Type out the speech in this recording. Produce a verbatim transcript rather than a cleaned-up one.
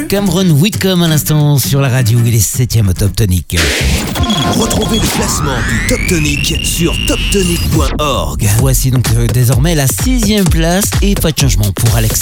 Cameron Whitcomb à l'instant sur la radio, il est septième au Top Tonic. Retrouvez le classement du Top Tonic sur top tonic point org. Voici donc euh, désormais la sixième place et pas de changement pour Alex.